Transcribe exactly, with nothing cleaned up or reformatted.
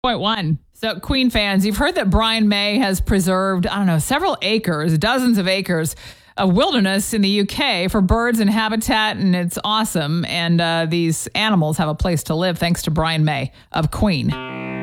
Point one. So, Queen fans, you've heard that Brian May has preserved, I don't know, several acres, dozens of acres of wilderness in the U K for birds and habitat, and it's awesome. And uh, these animals have a place to live thanks to Brian May of Queen.